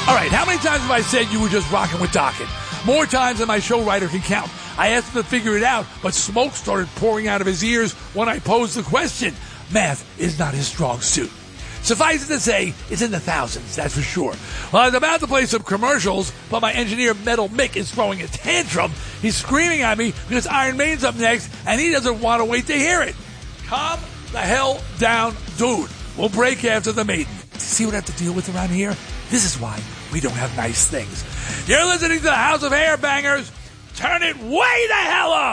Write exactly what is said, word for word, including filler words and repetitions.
All right, how many times have I said you were just rocking with Dokken? More times than my show writer can count. I asked him to figure it out, but smoke started pouring out of his ears when I posed the question. Math is not his strong suit. Suffice it to say, it's in the thousands, that's for sure. Well, I was about to play some commercials, but my engineer, Metal Mick, is throwing a tantrum. He's screaming at me because Iron Maiden's up next, and he doesn't want to wait to hear it. Calm the hell down, dude. We'll break after the Maiden. See what I have to deal with around here? This is why we don't have nice things. You're listening to the House of Hair Bangers. Turn it way the hell up!